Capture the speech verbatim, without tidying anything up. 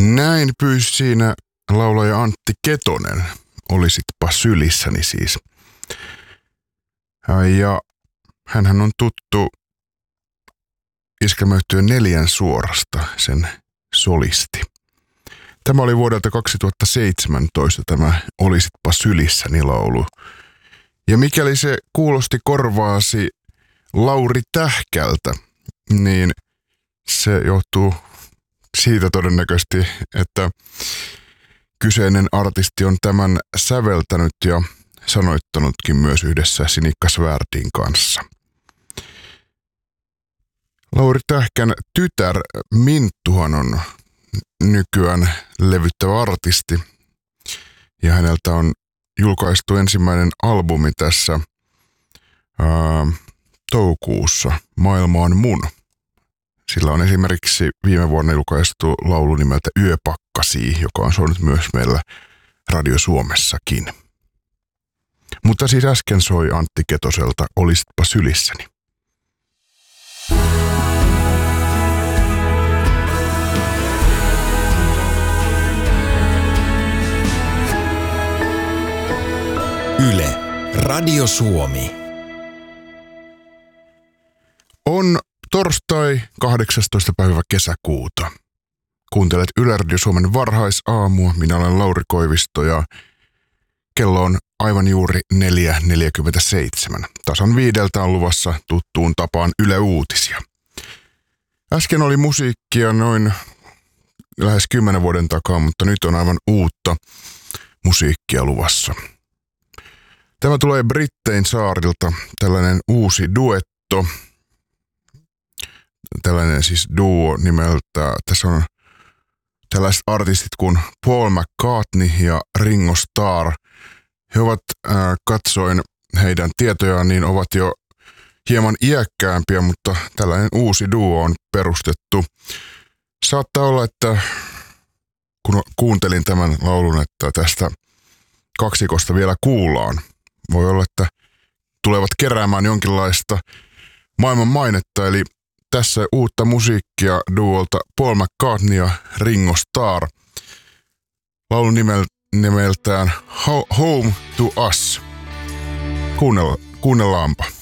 Näin pyysi siinä laulaja Antti Ketonen. Olisitpa sylissäni siis. Ja hänhän on tuttu iskelmäyhtyön Neljän suorasta, sen solisti. Tämä oli vuodelta kaksituhattaseitsemäntoista tämä Olisitpa sylissäni laulu. Ja mikäli se kuulosti korvaasi Lauri Tähkältä, niin se johtuu siitä todennäköisesti, että kyseinen artisti on tämän säveltänyt ja sanoittanutkin myös yhdessä Sinikka Svärdin kanssa. Lauri Tähkän tytär Minttuhan on nykyään levyttävä artisti ja häneltä on julkaistu ensimmäinen albumi tässä ää, toukokuussa, Maailma on mun. Sillä on esimerkiksi viime vuonna julkaistu laulu nimeltä Yöpakkasii, joka on soinut myös meillä Radio Suomessakin. Mutta siis äsken soi Antti Ketoselta Olisitpa sylissäni. Yle, Radio Suomi. On torstai kahdeksastoista päivä kesäkuuta. Kuuntelet Yle Radio Suomen varhaisaamua. Minä olen Lauri Koivisto ja kello on aivan juuri neljä neljäkymmentäseitsemän. Tasan viideltä on luvassa tuttuun tapaan Yle Uutisia. Äsken oli musiikkia noin lähes kymmenen vuoden takaa, mutta nyt on aivan uutta musiikkia luvassa. Tämä tulee Brittein saarilta, tällainen uusi duetto, tällainen siis duo nimeltä, tässä on tällaiset artistit kuin Paul McCartney ja Ringo Starr. He ovat, äh, katsoin heidän tietojaan, niin ovat jo hieman iäkkäämpiä, mutta tällainen uusi duo on perustettu. Saattaa olla, että kun kuuntelin tämän laulun, että tästä kaksikosta vielä kuullaan. Voi olla, että tulevat keräämään jonkinlaista maailman mainetta, eli tässä uutta musiikkia duolta Paul McCartney ja Ringo Starr. Laulun nimeltään Home to Us. Kuunnella, kuunnellaanpa.